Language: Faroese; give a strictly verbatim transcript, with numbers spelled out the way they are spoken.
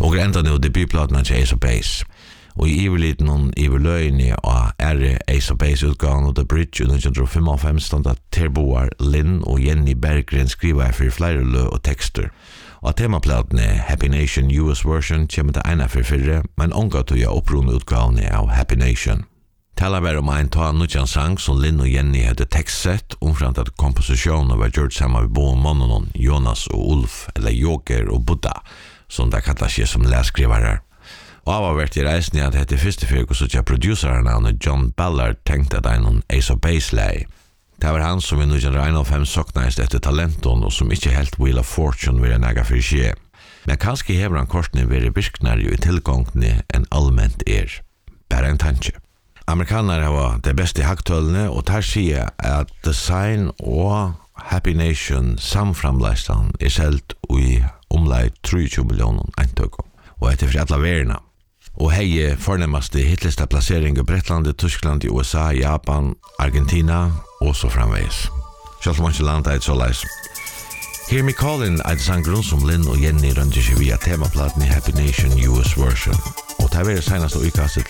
Och ända nu debutplattan till Ace of Base. Och i iverliten hon iverlöjning av är Ace of Base-utgaven och The Bridge under nittonhundrafemtiofem stånd att Terboar, Lynn och Jenny Berggren skriver för flera lö och texter. Och temaplaten är Happy Nation U S version kommer till ena för fyrre, men ångat tog jag upprunna utgaven av Happy Nation. Talar var om en ta nutjan sang som Lynn och Jenny hade textsett omframt att kompositionen var gjort samman med båda månaden Jonas och Ulf, eller Joker och Buddha, som det kallas sig som läskrivare. Og av har vært i reisen at hette første fyrk og så tja producerernavnet John Ballard tenkte at en Ace of Base-lei. Det var han som i nittonhundrafem soknaist etter talenton og som ikke helt Wheel of Fortune ville nega for skje. Men kanskje hever han kortene være virknare i tilgångene enn allmänt er. Bare en tanke. Amerikanere var det beste i haktølene og tar sier at Design og Happy Nation samframleistan er selt i omlai treogtjúgu millioner eintøkken. Og etter for alle verena. Og hei fornemmeste hitlista plassering i Bretland, Tyskland, U S A, Japan, Argentina og så framveis. Selv om ikke landet er så leis. Hear Me Callin' er det sanggrunn som Lynn og Jenny rønner seg via temaplaten i Happy Nation U S version. Og det er det seneste utkastet